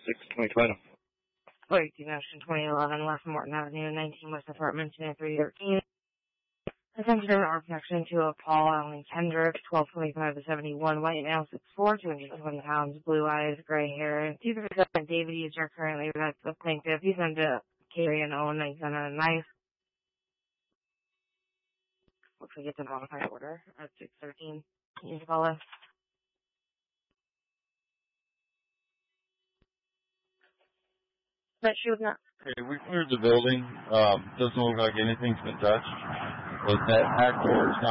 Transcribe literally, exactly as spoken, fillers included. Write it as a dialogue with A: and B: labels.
A: six twenty twenty.
B: forty-two Ocean twenty eleven West Morton Avenue, nineteen West Apartment, two three thirteen. Attention to our protection to a Paul Allen Kendrick, twelve twenty-five to seventy-one, white male, six foot four, two hundred twenty pounds, blue eyes, gray hair. two thirty-seven David Easter are currently with the plaintiff. He's under Carrie and Owen, and he's under a knife. Looks like it's a modified order at six thirteen. Can you call us? But she was not.
C: Okay, we cleared the building. Um, doesn't look like anything's been touched. But that actor is not